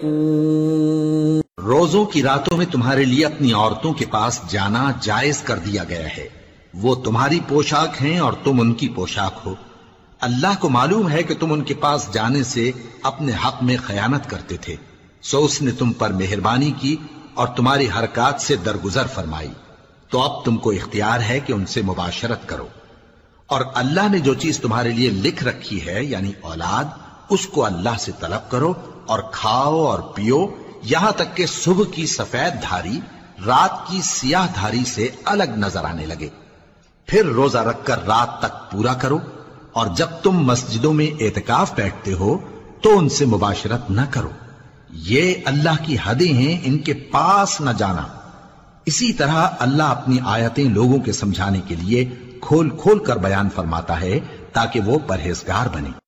रोजों की रातों में तुम्हारे लिए अपनी औरतों के पास जाना जायज कर दिया गया है। वो तुम्हारी पोशाक हैं और तुम उनकी पोशाक हो। अल्लाह को मालूम है कि तुम उनके पास जाने से अपने हक में खयानत करते थे, सो उसने तुम पर मेहरबानी की और तुम्हारी हरकत से दरगुजर फरमाई। तो अब तुमको इख्तियार है कि उनसे मुबाशरत करो। और अल्लाह ने जो चीज तुम्हारे लिए लिख रखी है यानी औलाद, उसको अल्लाह से तलब करो और खाओ और पियो, यहां तक कि सुबह की सफेद धारी रात की सियाह धारी से अलग नजर आने लगे। फिर रोजा रखकर रात तक पूरा करो, और जब तुम मस्जिदों में एतकाफ बैठते हो तो उनसे मुबाशरत न करो। ये अल्लाह की हदें हैं, इनके पास न जाना। इसी तरह अल्लाह अपनी आयतें लोगों के समझाने के लिए खोल खोल कर बयान फरमाता है ताकि वो परहेजगार बने।